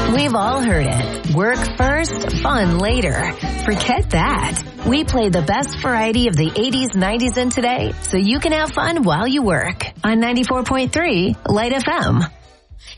We've all heard it. Work first, fun later. Forget that. We play the best variety of the 80s, 90s, and today so you can have fun while you work on 94.3 Light FM.